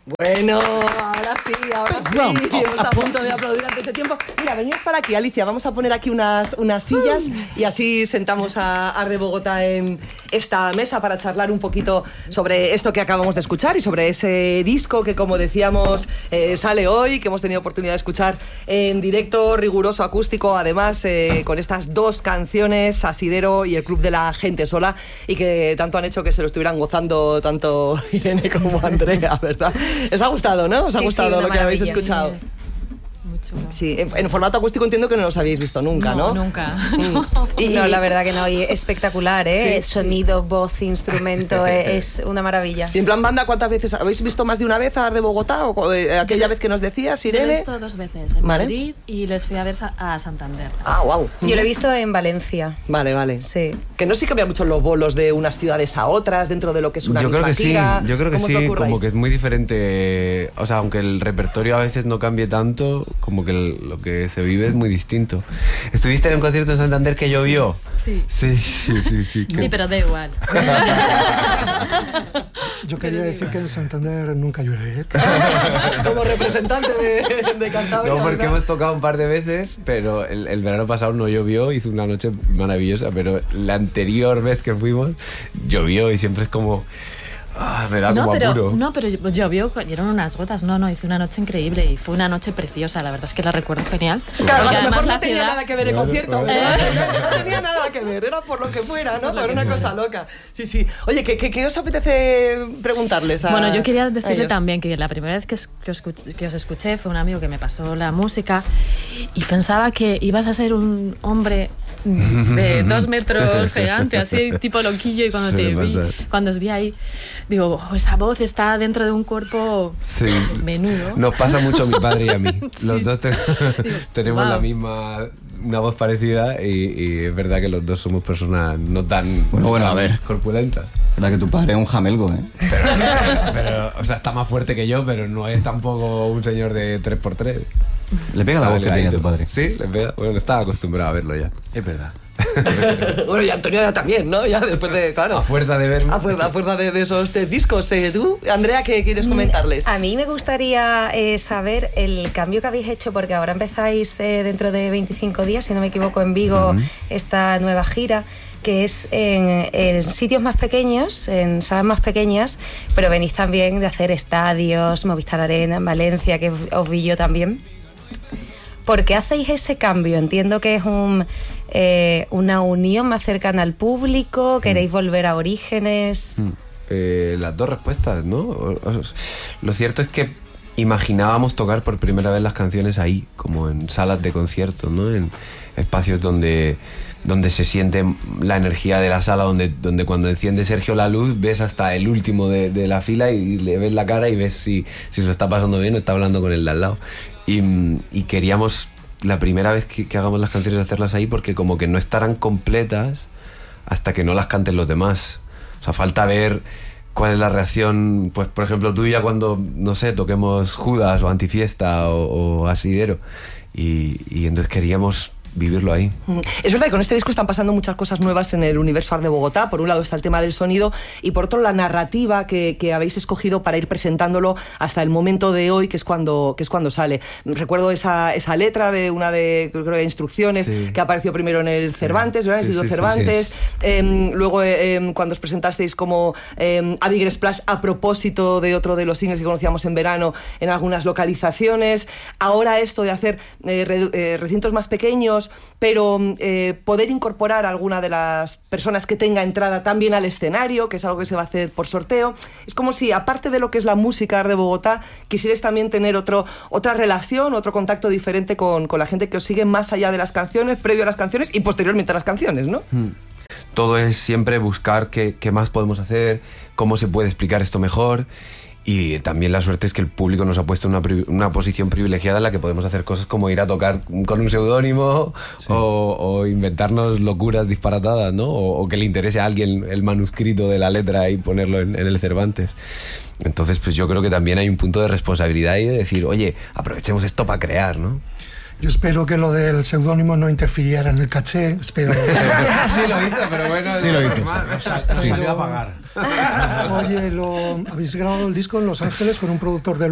Bueno, ahora sí. Hemos a punto de aplaudir antes de tiempo. Mira, venimos para aquí, Alicia. Vamos a poner aquí unas sillas y así sentamos a Art de Bogotá en esta mesa para charlar un poquito sobre esto que acabamos de escuchar y sobre ese disco que, como decíamos, sale hoy, que hemos tenido oportunidad de escuchar en directo, riguroso acústico, además con estas dos canciones, Asidero y El Club de la Gente Sola, y que tanto han hecho que se lo estuvieran gozando tanto Irene como Andrea, ¿verdad? ¿Os ha gustado, no? ¿Os ha gustado lo que habéis escuchado? Mucho. Sí, en formato acústico entiendo que no los habéis visto nunca, ¿no? Nunca. No, la verdad que no, y espectacular, ¿eh? Sí, sonido, voz, instrumento, es una maravilla. Y en plan banda, ¿cuántas veces habéis visto? ¿Más de una vez a Art de Bogotá? ¿O aquella vez que nos decías, Irene? Yo lo he visto 2 veces, en Madrid, y les fui a ver a Santander. Ah, wow. Yo lo he visto en Valencia. Vale. Sí. Que no sí cambia mucho los bolos de unas ciudades a otras dentro de lo que es una misma gira. Yo creo que ¿Cómo sí, os lo curráis? como que es muy diferente. O sea, aunque el repertorio a veces no cambie tanto, como que lo que se vive es muy distinto. ¿Estuviste en un concierto en Santander que llovió? Sí. Sí. Sí, pero da igual. Yo quería decir que en Santander nunca llueve. Como representante de Cantabria. No, porque ¿verdad? hemos tocado un par de veces, pero el verano pasado no llovió, hizo una noche maravillosa, pero la anterior vez que fuimos llovió y siempre es como... me da como apuro. No, pero llovió, cayeron unas gotas. No, hice una noche increíble y fue una noche preciosa. La verdad es que la recuerdo genial. Claro, a lo además mejor la no tenía ciudad- nada que ver el Claro, concierto, claro. ¿verdad? No tenía nada que ver, era por lo que fuera, ¿no? Por una cosa loca. Sí. Oye, ¿qué os apetece preguntarles a Bueno, yo quería a decirle ellos? también que la primera vez que os escuché fue un amigo que me pasó la música y pensaba que ibas a ser un hombre de 2 metros gigante, así tipo loquillo, y cuando Suele pasar. cuando os vi ahí, digo, esa voz está dentro de un cuerpo Sí. menudo. Nos pasa mucho a mi padre y a mí. Los dos tenemos wow. la misma, una voz parecida y es verdad que los dos somos personas no tan Bueno, a ver. corpulentas. verdad que tu padre es un jamelgo, ¿eh? Pero, o sea, está más fuerte que yo, pero no es tampoco un señor de 3x3. Le pega la voz que tiene a tu padre. Sí, le pega. Bueno, estaba acostumbrado a verlo ya. Es verdad. Bueno, y Antonio también, ¿no? Ya después de, claro. A fuerza de verme. A fuerza de esos discos. ¿Tú, Andrea, qué quieres comentarles? A mí me gustaría saber el cambio que habéis hecho, porque ahora empezáis dentro de 25 días, si no me equivoco, en Vigo, esta nueva gira, que es en sitios más pequeños, en salas más pequeñas, pero venís también de hacer estadios, Movistar Arena, en Valencia, que os vi yo también. ¿Por qué hacéis ese cambio? Entiendo que es una unión más cercana al público, queréis volver a orígenes. Las dos respuestas, ¿no? Lo cierto es que imaginábamos tocar por primera vez las canciones ahí, como en salas de concierto, ¿no? En espacios donde se siente la energía de la sala, donde cuando enciende Sergio la luz ves hasta el último de la fila y le ves la cara y ves si se lo está pasando bien o está hablando con el de al lado. Y queríamos la primera vez que hagamos las canciones hacerlas ahí, porque como que no estarán completas hasta que no las canten los demás. O sea, falta ver cuál es la reacción, pues por ejemplo tuya cuando, no sé, toquemos Judas o Antifiesta o Asidero. Y entonces queríamos vivirlo ahí. Es verdad que con este disco están pasando muchas cosas nuevas en el universo Art de Bogotá. Por un lado está el tema del sonido y por otro la narrativa que habéis escogido para ir presentándolo hasta el momento de hoy, que es cuando sale. Recuerdo esa letra de una de, creo que Instrucciones, Sí. que apareció primero en el Cervantes, ¿verdad? En el Instituto Cervantes. Luego cuando os presentasteis como A Bigger Splash, a propósito de otro de los singles que conocíamos en verano en algunas localizaciones. Ahora esto de hacer recintos más pequeños, pero poder incorporar a alguna de las personas que tenga entrada también al escenario, que es algo que se va a hacer por sorteo. Es como si, aparte de lo que es la música de Bogotá, quisierais también tener otra relación, otro contacto diferente con la gente que os sigue más allá de las canciones, previo a las canciones y posteriormente a las canciones, ¿no? Todo es siempre buscar qué más podemos hacer, cómo se puede explicar esto mejor. Y también la suerte es que el público nos ha puesto en una posición privilegiada en la que podemos hacer cosas como ir a tocar con un seudónimo, sí, o inventarnos locuras disparatadas, ¿no? O que le interese a alguien el manuscrito de la letra y ponerlo en el Cervantes. Entonces, pues yo creo que también hay un punto de responsabilidad y de decir, oye, aprovechemos esto para crear, ¿no? Yo espero que lo del seudónimo no interfiriera en el caché. Espero. Sí lo hizo, pero bueno. Sí lo hizo. Lo salió a pagar. Oye, habéis grabado el disco en Los Ángeles con un productor de